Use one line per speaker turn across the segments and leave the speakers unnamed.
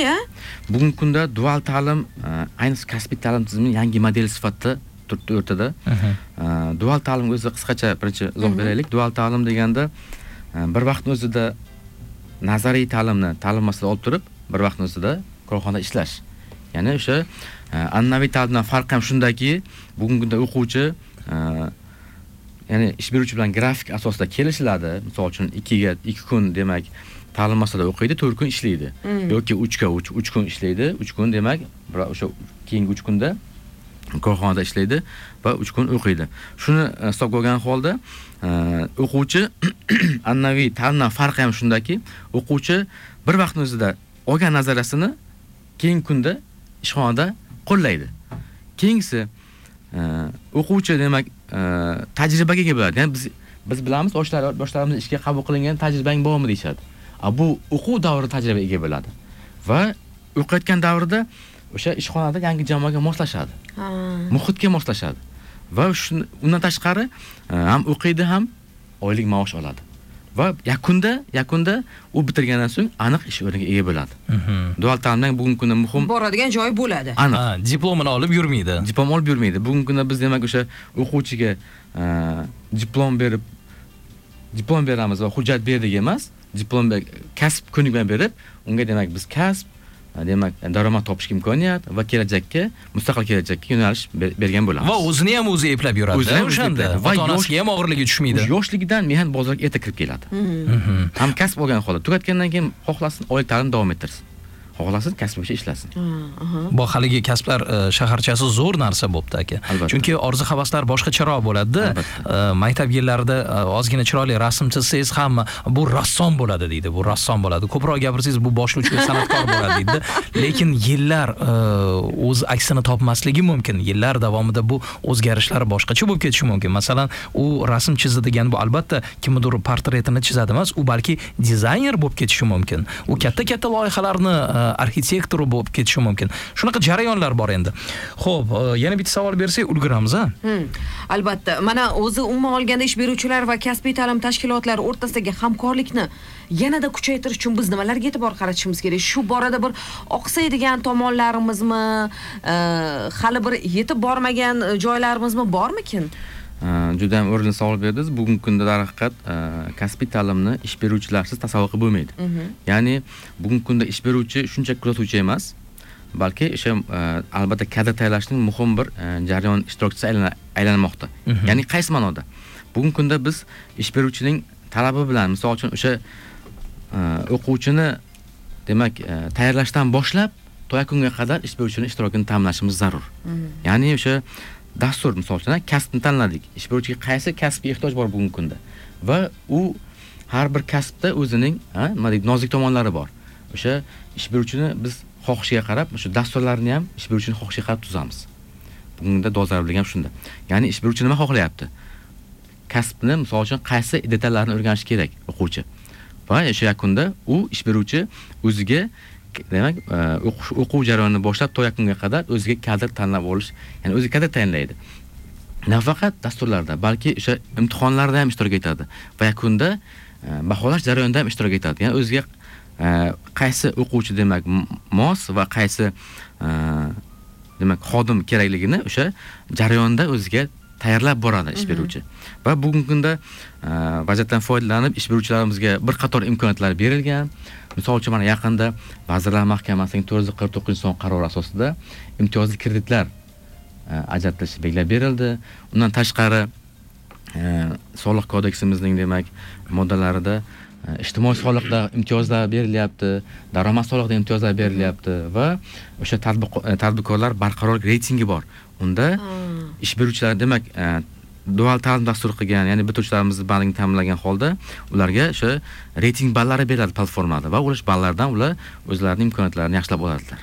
qanday-a?
Bugungi kunda dual ta'lim, ayniqsa kasbiy ta'lim tizimining yangi modeli sifatida turibdi o'rtada. Dual ta'limga o'zi qisqacha birinchi izoh beraylik. Dual ta'lim deganda bir vaqtning o'zida nazariy ta'limni ta'lim masala olib turib, bir vaqtning o'zida korxonada ishlash. Ya'ni o'sha an'anaviy ta'limdan farqi ham shundaki, bugungi kunda o'quvchi ya'ni ish beruvchi bilan grafik asosida kelishiladi. Misol uchun 2 kun demak ta'lim masala o'qiydi, 4 kun ishlaydi. Yoki 3 kun ishlaydi, 3 kun demak o'sha keyingi 3 kunda korxonada ishlaydi va 3 kun o'qiydi. Shuni hisobga olgan holda o'quvchi an'anaviy ta'limdan farqi ham shundaki, o'quvchi bir vaqtning o'zida olgan nazariyasini keyingi kunda ishxonada qo'llaydi. Keyingisi o'quvchi demak tajribaga ega bo'ladi. Ya'ni biz bilamiz, yoshlarimiz ishga qabul qilingan tajribang bormi deyshadi. Bu o'quv davrida tajribaga ega bo'ladi va o'qiyotgan davrida o'sha ishxonada yangi jamoaga moslashadi. Muhitga moslashadi. Va undan tashqari ham o'qiydi, ham oylik maosh oladi. Va yakunda u bitirgandan so'ng aniq ish o'rniga ega bo'ladi. Dual ta'limning bugungi kunda muhim
boradigan joyi bo'ladi.
Diplomini olib yurmaydi.
Bugungi kunda biz demak o'sha o'quvchiga diplom beramiz va hujjat berdik emas, diplom kasb ko'nikma berib, unga demak biz kasb, demak daromad topishga imkoniyat va mustaqil kelajakka yo'nalish bergan bo'lamiz.
Va o'zini ham o'zi eplab yuradi. O'shanda va yoshga ham og'irligi tushmaydi.
Yoshligidan mehnat bozoriga erta kirib keladi. Ham kasb olgan holda tugatgandan keyin xohlasin oylik ta'lim davom ettirsin. Xohlasin kasb bo'yicha ishlasin.
Bu haligi kasblar shaharchasi zo'r narsa bo'pti aka. Chunki orzu havaslar boshqacharoq bo'ladi. Maktab yillarida ozgina chiroyli rasm chizsangiz hamma bu rassom bo'ladi deydi. Bu rassom bo'ladi. Ko'proq gapirsangiz bu boshlovchi san'atkor bo'ladi deydi. Lekin yillar o'z aksini topmasligi mumkin. Yillar davomida bu o'zgarishlar boshqacha bo'lib ketishi mumkin. Masalan, u rasm chizadigan bu albatta kimnidir portretini chizadi emas, u balki dizayner bo'lib ketishi mumkin. U katta loyihalarni arxitektor bo'lib ketishi mumkin. Shunaqa jarayonlar bor endi. Xo'p, yana bitta savol bersak ulguramiz, ha?
Albatta. Mana o'zi umuman olganda ish beruvchilar va kasbiy ta'lim tashkilotlari o'rtasidagi hamkorlikni yanada kuchaytirish uchun biz nimalarga e'tibor qaratishimiz kerak? Shu borada bir oqsaydigan tomonlarimizmi, hali bir yetib bormagan joylarimizmi bormikin?
Juda ham o'rinli savol berdingiz. Bugungi kunda darhaqiqat kasbiy ta'limni ish beruvchilarsiz tasavvur qilib bo'lmaydi. Ya'ni bugungi kunda ish beruvchi shunchaki kuzatuvchi emas, balki o'sha albatta kadr tayyorlashning muhim bir jarayon ishtirokchisi aylanmoqda. Ya'ni qaysi ma'noda? Bugungi kunda biz ish beruvchining talabi bilan, misol uchun o'sha o'quvchini demak tayyorlashdan boshlab to yakunga qadar ish beruvchining ishtirokini ta'minlashimiz zarur. Ya'ni o'sha dastur, misol uchun kasbni tanladik. Ish beruvchiga qaysi kasbga ehtiyoj bor bugungi kunda? Va u har bir kasbda o'zining, nima deydi, nozik tomonlari bor. O'sha ish beruvchini biz xohishiga qarab, o'sha dasturlarni ham ish beruvchining xohishiga qarab tuzamiz. Bugungi kunda dolzarblik ham shunda. Ya'ni ish beruvchi nima xohlayapti? Kasbni, misol uchun qaysi detallarni o'rganish kerak o'quvchi. Va o'sha yakunda u ish beruvchi o'ziga demak o'quv jarayonini boshlab to yakunga qadar o'ziga kadr tanlab olish, ya'ni o'zi kadr tayinlaydi. Nafaqat dasturlarda, balki o'sha imtihonlarda ham ishtirok etadi va yakunda baholash jarayonida ham ishtirok etadi. Ya'ni o'ziga qaysi o'quvchi demak mos va qaysi demak xodim kerakligini o'sha jarayonda o'ziga tayyorlab boradi ish beruvchi. Va bugungi kunda vaziyatdan foydalanib ish beruvchilarimizga bir qator imkoniyatlar berilgan. Misol uchun mana yaqinda Vazirlar Mahkamasining 449-son qarori asosida imtiyozli kreditlar ajratilishi belgilab berildi. Undan tashqari soliq kodeksimizning demak moddalarida ijtimoiy soliqda imtiyozlar berilyapti, daromad soliqida imtiyozlar berilyapti va o'sha tadbirkorlar barqaror reytingi bor. Unda ish beruvchilar demak dual ta'lim dasturi qilgan, ya'ni bitiruvchilarimizni balligini ta'minlagan holda ularga o'sha reyting ballari beriladi platformada va o'sha ballardan ular o'zlarining imkoniyatlarini yaxshilab oladilar.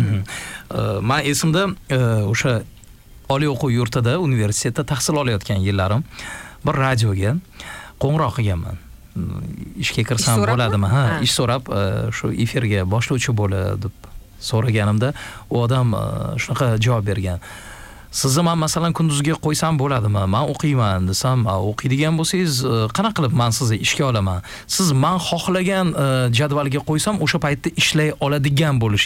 Men esimda o'sha oliy o'quv yurtida, universitetda tahsil olayotgan yillarim bir radioga qo'ng'iroq qilganman. Ishga kirsam bo'ladimi? Ish so'rab shu efirga boshlovchi bo'lib deb so'raganimda u odam shunaqa javob bergan. Sizni men masalan kunduzga qo'ysam bo'ladimi? Men o'qiyman desam, o'qiydigan bo'lsangiz, qanaqa qilib men sizni ishga olaman? Siz men xohlagan jadvalga qo'ysam, o'sha paytda ishlay oladigan bo'lish